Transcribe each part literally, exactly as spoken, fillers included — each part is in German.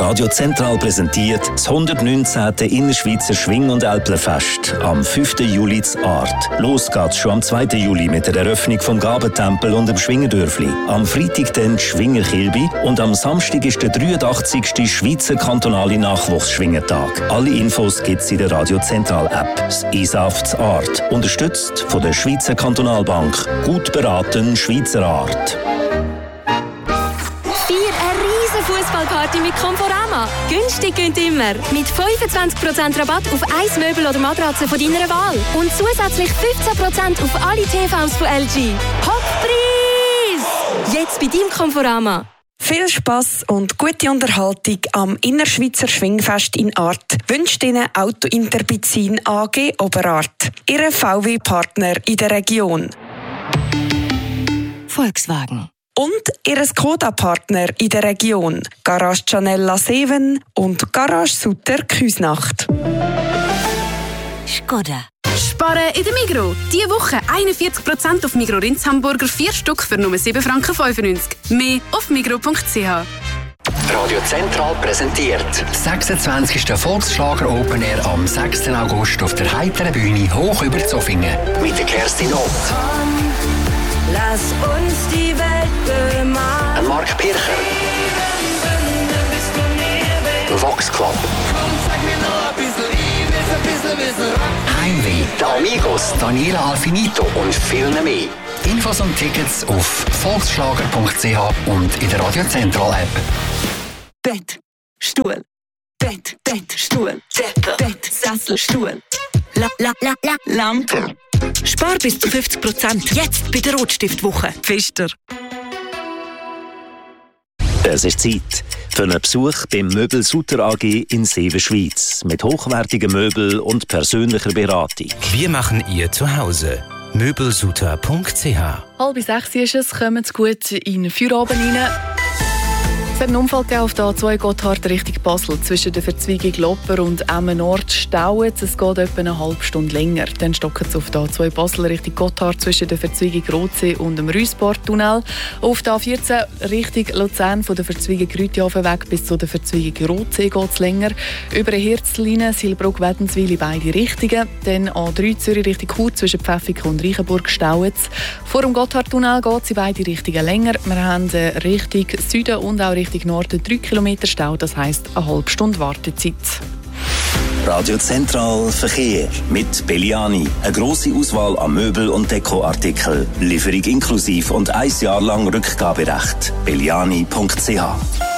Radio Zentral präsentiert das hundertneunzehnte Innerschweizer Schwing- und Älplerfest am fünften Juli zu Art. Los geht's schon am zweiten Juli mit der Eröffnung vom Gabentempel und dem Schwingerdörfli. Am Freitag dann die Schwingerkilbi und am Samstag ist der dreiundachtzigste Schweizer kantonale Nachwuchsschwingertag. Alle Infos gibt's in der Radio Zentral App. Das I S A F zu Art, unterstützt von der Schweizer Kantonalbank. Gut beraten, Schweizer Art. Fußballparty mit Conforama. Günstig gönnt immer. Mit fünfundzwanzig Prozent Rabatt auf ein Möbel oder Matratze von deiner Wahl. Und zusätzlich fünfzehn Prozent auf alle T Vs von L G. Hochpreis! Jetzt bei deinem Conforama. Viel Spass und gute Unterhaltung am Innerschweizer Schwingfest in Art wünscht Ihnen Auto Interbizin A G Oberart. Ihr V W-Partner in der Region. Volkswagen. Und ihr Skoda-Partner in der Region. Garage Gianella sieben und Garage Sutter Küsnacht. Skoda. Sparen in der Migros. Diese Woche einundvierzig Prozent auf Migros Rinds Hamburger, vier Stück für nur sieben Franken fünfundneunzig. Mehr auf migros punkt c h. Radio Zentral präsentiert sechsundzwanzigsten Volksschlager Open Air am sechsten August auf der heiteren Bühne hoch über Zofingen mit der Kerstin Ott. Lass uns die Welt bemalen. Mark Pircher. Vox Club. Heimweh. Die Amigos. Daniela Alfinito und viel mehr. Infos und Tickets auf volksschlager punkt c h und in der Radio Zentral App. Bett, Stuhl, Bett, Bett, Stuhl, Decke, Bett, Sessel, Stuhl, la, la, la, la, Lampe. Spar bis zu fünfzig Prozent jetzt bei der Rotstiftwoche. Pfister. Es ist Zeit für einen Besuch beim Möbel Sutter A G in Seewen, Schweiz. Mit hochwertigen Möbeln und persönlicher Beratung. Wir machen ihr zu Hause. möbelsutter punkt c h. Halb sechs ist es, kommen Sie gut in den Feierabend rein. Es hat einen Unfall gegeben auf der A zwei Gotthard Richtung Basel. Zwischen der Verzweigung Lopper und Emmen Nord stauen es. Es geht etwa eine halbe Stunde länger. Dann stocken es auf der A zwei Basel Richtung Gotthard zwischen der Verzweigung Rotsee und dem Rüssporttunnel. Auf der A vierzehn Richtung Luzern von der Verzweigung Rütihafen weg bis zu der Verzweigung Rotsee geht es länger. Über eine Hirzlinie Silbruck-Wädenswil in beide Richtungen. Dann A drei Zürich Richtung Chur zwischen Pfäffiken und Reichenburg stauen es. Vor dem Gotthardtunnel geht es in beide Richtungen länger. Wir haben Richtung Süden und auch Richtung Norden drei Kilometer Stau, das heisst eine halbe Stunde Wartezeit. Radio Zentral Verkehr mit Belliani. Eine grosse Auswahl an Möbel- und Dekoartikeln. Lieferung inklusiv und ein Jahr lang Rückgaberecht. belliani punkt c h.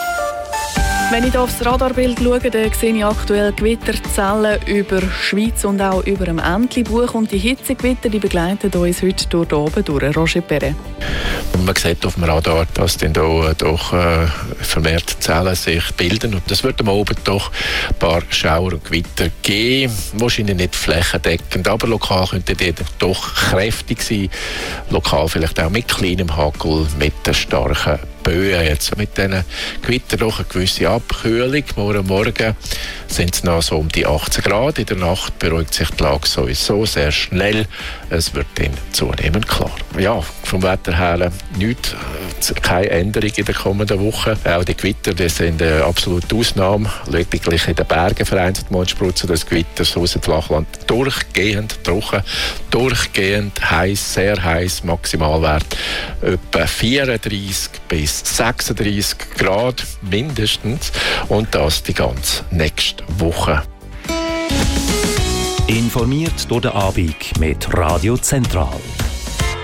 Wenn ich hier aufs Radarbild schaue, dann sehe ich aktuell Gewitterzellen über Schweiz und auch über dem Entlebuch. Und die Hitzegewitter die begleiten uns heute durch oben durch. Roger Perret. Man sieht auf dem Radar, dass dann da doch äh, vermehrt Zellen sich bilden. Und das wird am Abend doch ein paar Schauer und Gewitter geben. Wahrscheinlich nicht flächendeckend, aber lokal könnte die doch kräftig sein. Lokal vielleicht auch mit kleinem Hagel, mit den starken Böen. Jetzt mit diesen Gewittern doch eine gewisse Abkühlung. Morgen Morgen sind es noch so um die achtzehn Grad. In der Nacht beruhigt sich die Lage sowieso sehr schnell. Es wird dann zunehmend klar. Ja, vom Wetter her nichts, keine Änderung in der kommenden Woche. Auch die Gewitter, die sind eine absolute Ausnahme. Lediglich in den Bergen vereinzelt mal spritzen das Gewitter, so aus dem Flachland durchgehend trocken, durchgehend heiß, sehr heiß, Maximalwert etwa vierunddreissig bis sechsunddreissig Grad mindestens und das die ganze nächste Woche. Informiert durch den Abend mit Radio Zentral.